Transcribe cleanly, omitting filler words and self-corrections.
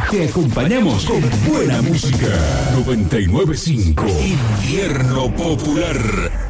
Te acompañamos con buena música. 99.5 Invierno Popular.